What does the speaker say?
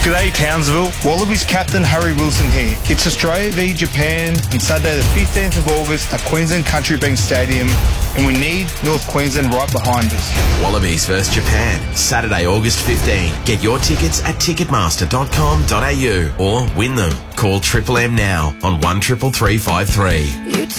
G'day Townsville, Wallabies captain Harry Wilson here. It's Australia v Japan on Saturday the 15th of August at Queensland Country Bank Stadium, and we need North Queensland right behind us. Wallabies vs Japan, Saturday, August 15. Get your tickets at ticketmaster.com.au or win them. Call Triple M now on 133353.